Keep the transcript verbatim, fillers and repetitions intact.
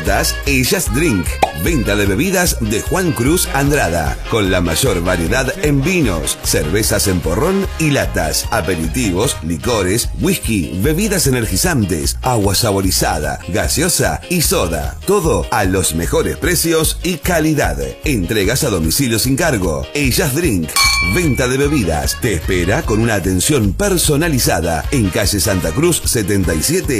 Das Ellas Drink, venta de bebidas de Juan Cruz Andrada, con la mayor variedad en vinos, cervezas en porrón y latas, aperitivos, licores, whisky, bebidas energizantes, agua saborizada, gaseosa y soda. Todo a los mejores precios y calidad. Entregas a domicilio sin cargo. Ellas Drink, venta de bebidas, te espera con una atención personalizada en calle Santa Cruz setenta y siete